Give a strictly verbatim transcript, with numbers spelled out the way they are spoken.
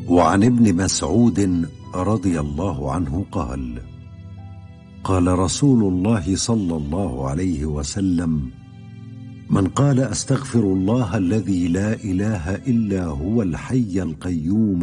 وعن ابن مسعود رضي الله عنه قال: قال رسول الله صلى الله عليه وسلم: من قال أستغفر الله الذي لا إله إلا هو الحي القيوم